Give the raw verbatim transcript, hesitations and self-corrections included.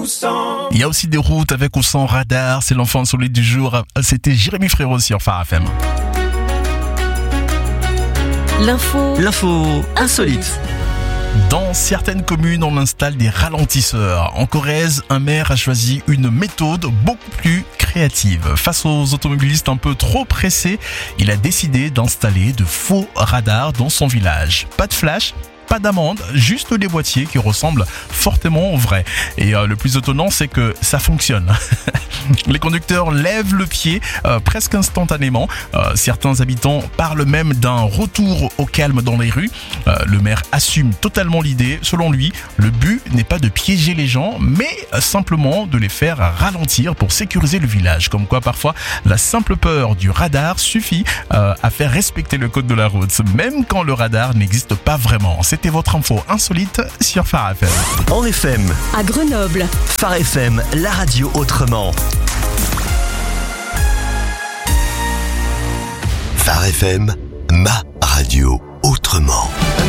ou sans. Il y a aussi des routes avec ou sans radar. C'est l'enfant insolite du jour. C'était Jérémy Frérot sur Phare F M. L'info. L'info insolite. Dans certaines communes, on installe des ralentisseurs. En Corrèze, un maire a choisi une méthode beaucoup plus créative. Face aux automobilistes un peu trop pressés, il a décidé d'installer de faux radars dans son village. Pas de flash, pas d'amende, juste des boîtiers qui ressemblent fortement aux vrais. Et euh, le plus étonnant, c'est que ça fonctionne. Les conducteurs lèvent le pied euh, presque instantanément. Euh, certains habitants parlent même d'un retour au calme dans les rues. Euh, le maire assume totalement l'idée. Selon lui, le but n'est pas de piéger les gens, mais euh, simplement de les faire ralentir pour sécuriser le village. Comme quoi, parfois, la simple peur du radar suffit euh, à faire respecter le code de la route, même quand le radar n'existe pas vraiment. C'était votre info insolite sur Phare F M. En F M, À Grenoble. Phare F M, la radio autrement. Phare F M, ma radio autrement.